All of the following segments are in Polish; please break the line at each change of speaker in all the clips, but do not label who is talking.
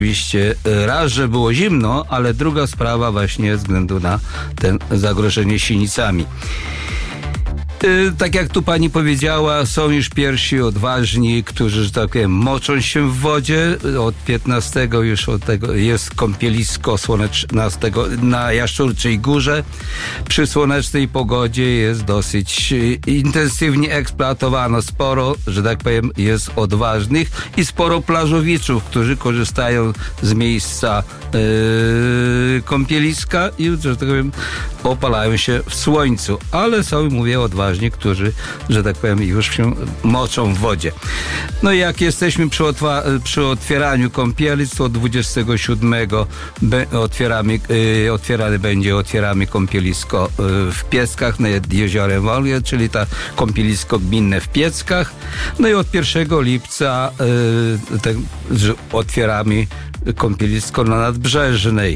Oczywiście raz, że było zimno, ale druga sprawa właśnie ze względu na ten zagrożenie sinicami. Tak jak tu pani powiedziała, są już pierwsi odważni, którzy, że tak powiem, moczą się w wodzie. Od 15 już od tego jest kąpielisko słoneczne na Jaszczurczej Górze. Przy słonecznej pogodzie jest dosyć intensywnie eksploatowane. Sporo, że tak powiem, jest odważnych i sporo plażowiczów, którzy korzystają z miejsca kąpieliska i, że tak powiem, opalają się w słońcu. Ale są, mówię, odważni, którzy, że tak powiem, już się moczą w wodzie. No i jak jesteśmy przy otwieraniu kąpielic, to 27 otwieramy kąpielisko w Pieckach nad jeziorem Wolgie, czyli ta kąpielisko gminne w Pieckach. No i od 1 lipca otwieramy kąpielisko na Nadbrzeżnej.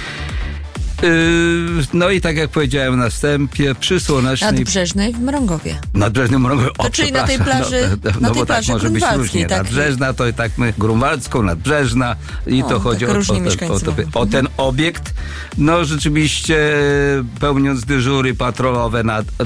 No i tak jak powiedziałem na wstępie, przy słonecznej...
Nadbrzeżnej w Mrągowie.
Nadbrzeżnej w Mrągowie.
To czyli na tej plaży, na tej plaży
może być różnie.
tak?
Nadbrzeżna to i tak my grunwaldzką, nadbrzeżna i to chodzi o ten obiekt. No rzeczywiście pełniąc dyżury patrolowe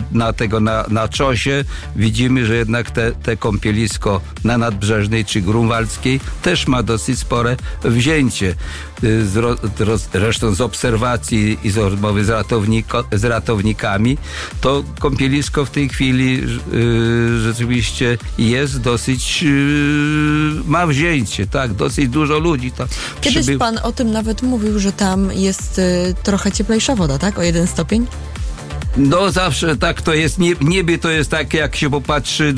na Czosie, widzimy, że jednak te kąpielisko na Nadbrzeżnej czy grunwaldzkiej też ma dosyć spore wzięcie. Zresztą z obserwacji i z rozmowy z ratownikami, to kąpielisko w tej chwili rzeczywiście jest dosyć, ma wzięcie, tak, dosyć dużo ludzi tam.
Kiedyś pan o tym nawet mówił, że tam jest trochę cieplejsza woda, tak? O 1 stopień?
No zawsze tak to jest. Niebie to jest tak, jak się popatrzy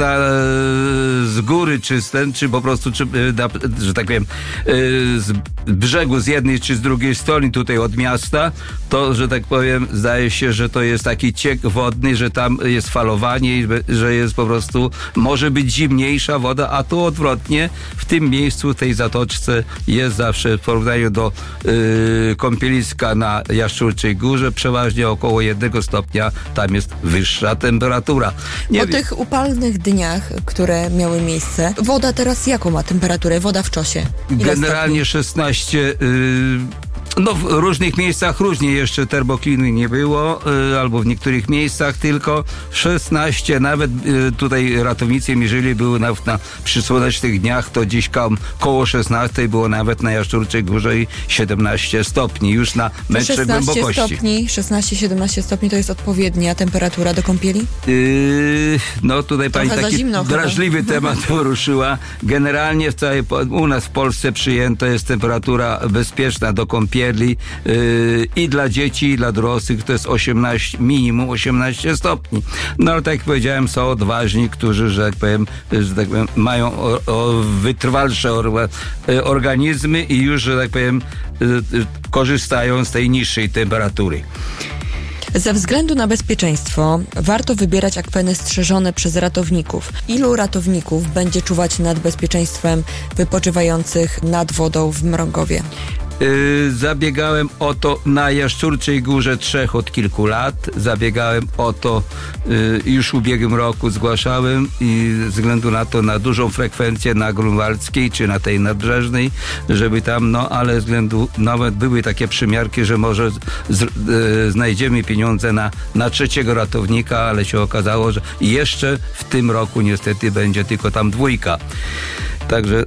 z góry, czy po prostu, że tak powiem, z brzegu z jednej czy z drugiej strony tutaj od miasta, to, że tak powiem, zdaje się, że to jest taki ciek wodny, że tam jest falowanie i że jest po prostu, może być zimniejsza woda, a tu odwrotnie, w tym miejscu, tej zatoczce jest zawsze w porównaniu do kąpieliska na Jaszczurczej Górze przeważnie około 1 stopnia. Tam jest wyższa temperatura.
Tych upalnych dniach, które miały miejsce, woda teraz jaką ma temperaturę? Woda w Czosie?
Generalnie 16... No w różnych miejscach różnie, jeszcze termokliny nie było, albo w niektórych miejscach tylko 16, nawet tutaj ratownicy mierzyli, były przy słonecznych dniach, to gdzieś koło 16 było nawet na Jaszczurczej Górze i 17 stopni, już na metrze głębokości.
16-17 stopni to jest odpowiednia temperatura do kąpieli?
No tutaj pani taki drażliwy temat poruszyła. Generalnie u nas w Polsce przyjęta jest temperatura bezpieczna do kąpieli i dla dzieci, i dla dorosłych to jest minimum 18 stopni. No ale tak jak powiedziałem, są odważni, którzy, że tak powiem, mają wytrwalsze organizmy i już, że tak powiem, korzystają z tej niższej temperatury.
Ze względu na bezpieczeństwo warto wybierać akweny strzeżone przez ratowników. Ilu ratowników będzie czuwać nad bezpieczeństwem wypoczywających nad wodą w Mrągowie?
Zabiegałem o to na Jaszczurczej Górze 3 od kilku lat. Zabiegałem o to już w ubiegłym roku, zgłaszałem i ze względu na to, na dużą frekwencję na grunwaldzkiej czy na tej nadbrzeżnej, żeby tam, ale względu, nawet były takie przymiarki, że może znajdziemy pieniądze na 3 ratownika, ale się okazało, że jeszcze w tym roku niestety będzie tylko tam 2. Także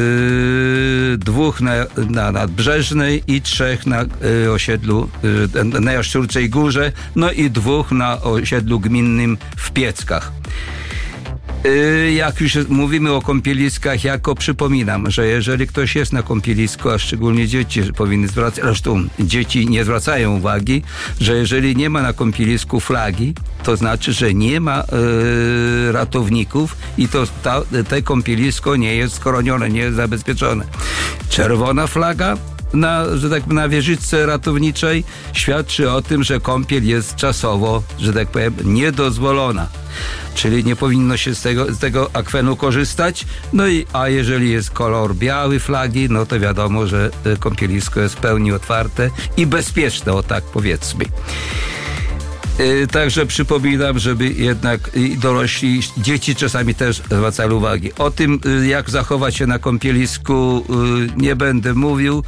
2 na Nadbrzeżnej i 3 na osiedlu na Jaszczurczej Górze, no i 2 na osiedlu gminnym w Pieckach. Jak już mówimy o kąpieliskach, przypominam, że jeżeli ktoś jest na kąpielisku, a szczególnie dzieci powinny zwracać, zresztą dzieci nie zwracają uwagi, że jeżeli nie ma na kąpielisku flagi, to znaczy, że nie ma ratowników i te kąpielisko nie jest schronione, nie jest zabezpieczone. Czerwona flaga na wieżyczce ratowniczej świadczy o tym, że kąpiel jest czasowo, że tak powiem, niedozwolona. Czyli nie powinno się z tego akwenu korzystać. A jeżeli jest kolor biały flagi, no to wiadomo, że kąpielisko jest w pełni otwarte i bezpieczne, o tak powiedzmy. Także przypominam, żeby jednak dorośli, dzieci czasami też zwracali uwagi. O tym, jak zachować się na kąpielisku, nie będę mówił.